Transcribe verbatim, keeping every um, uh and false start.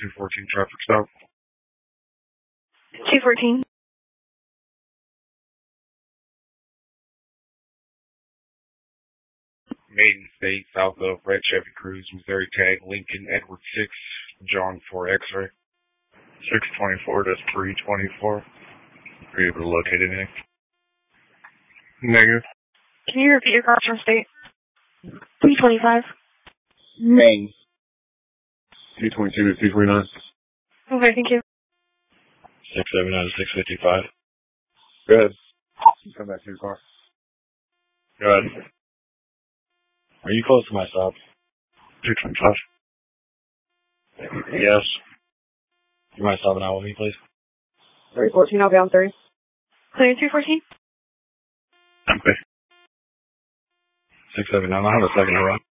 two fourteen traffic stop. two fourteen. Maiden State, south of Red Chevy Cruise, Missouri tag, Lincoln, Edward six, John four X-ray. six twenty-four to three twenty-four. Are you able to locate anything? Negative. Can you repeat your cross from state? three twenty-five. Main. two twenty-two to two forty-nine. Okay, thank you. six seventy-nine to six fifty-five. Go ahead. Come back to your car. Go ahead. Are you close to my stop? two twenty-five. Yes. You mind stopping out with me, please? three fourteen, I'll be on three. Clear three fourteen? Okay. six seventy-nine, I have a second to run.